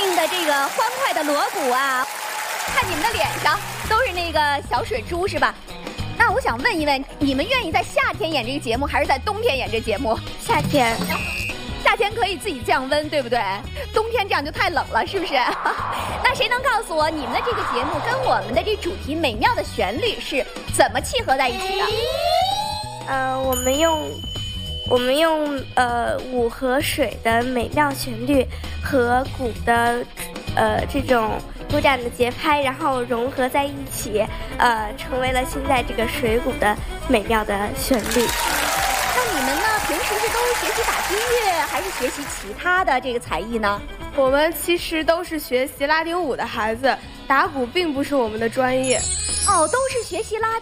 应的这个欢快的锣鼓啊，看你们的脸上都是那个小水珠是吧？那我想问一问，你们愿意在夏天演这个节目，还是在冬天演这个节目？ 夏天。 夏天可以自己降温，对不对？冬天这样就太冷了，是不是？那谁能告诉我，你们的这个节目跟我们的这主题美妙的旋律是怎么契合在一起的？ 我们用舞和水的美妙旋律和鼓的这种鼓掌的节拍，然后融合在一起，成为了现在这个水鼓的美妙的旋律。 那你们呢？平时是都是学习打击乐，还是学习其他的这个才艺呢？ 我们其实都是学习拉丁舞的孩子，打鼓并不是我们的专业。 哦，都是学习拉